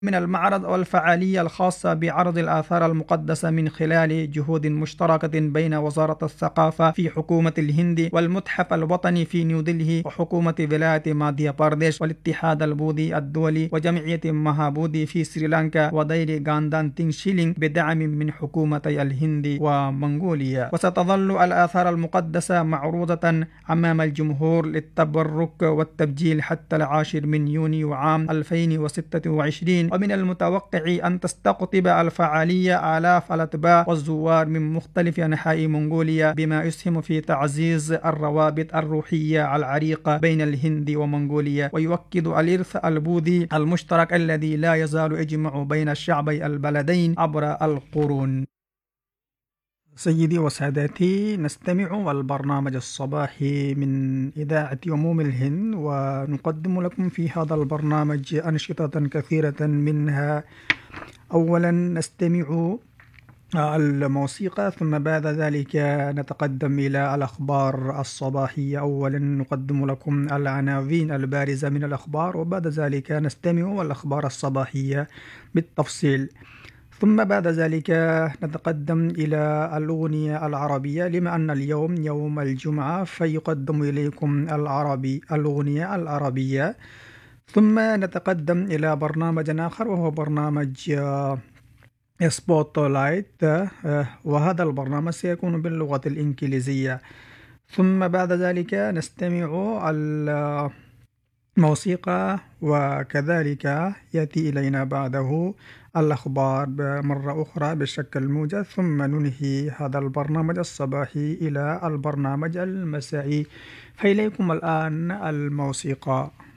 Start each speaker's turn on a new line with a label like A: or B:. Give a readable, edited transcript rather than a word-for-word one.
A: من المعرض والفعالية الخاصة بعرض الآثار المقدسة من خلال جهود مشتركة بين وزارة الثقافة في حكومة الهند والمتحف الوطني في نيودلهي وحكومة ولاية ماديا بارديش والاتحاد البوذي الدولي وجمعية مهابودي في سريلانكا ودير غاندان تينشيلينغ بدعم من حكومتي الهند ومنغوليا. وستظل الآثار المقدسة معروضة أمام الجمهور للتبرك والتبجيل حتى 10 من يونيو عام 2026. ومن المتوقع أن تستقطب الفعالية آلاف الأتباع والزوار من مختلف أنحاء منغوليا، بما يسهم في تعزيز الروابط الروحية العريقة بين الهند ومنغوليا، ويؤكد الإرث البوذي المشترك الذي لا يزال يجمع بين الشعبي البلدين عبر القرون. سيدي وسادتي، نستمع البرنامج الصباحي من إذاعة عموم الهند، ونقدم لكم في هذا البرنامج أنشطة كثيرة، منها أولا نستمع الموسيقى، ثم بعد ذلك نتقدم إلى الأخبار الصباحية. أولا نقدم لكم العناوين البارزة من الأخبار، وبعد ذلك نستمع الأخبار الصباحية بالتفصيل. ثم بعد ذلك نتقدم إلى الأغنية العربية، لما أن اليوم يوم الجمعة فيقدم إليكم الأغنية العربية. ثم نتقدم إلى برنامج آخر وهو برنامج سبوت لايت، وهذا البرنامج سيكون باللغة الإنجليزية. ثم بعد ذلك نستمع الموسيقى، وكذلك يأتي إلينا بعده الأخبار مرة أخرى بشكل موجز، ثم ننهي هذا البرنامج الصباحي إلى البرنامج المسائي. فإليكم الآن الموسيقى.